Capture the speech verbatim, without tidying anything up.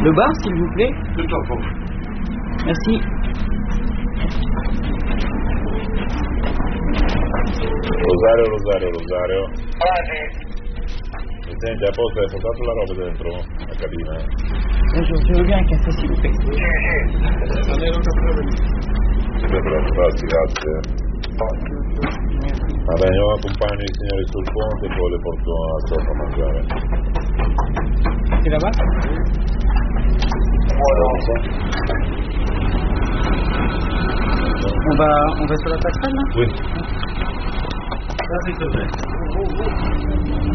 Le bar, s'il vous plaît. Tout à fait. Merci. Rosario, Rosario, Rosario. Ah, sì. Mi senti a posto? Hai portato la roba dentro la cabina? Bonjour, je veux bien un café, s'il vous plaît. Sì, sì. Non ero Sempre, grazie, grazie. Va bene, io accompagno i signori sul ponte e poi le porto a sopra a mangiare. C'est là-bas? On va, on va sur la passerelle, là? Oui. Grazie.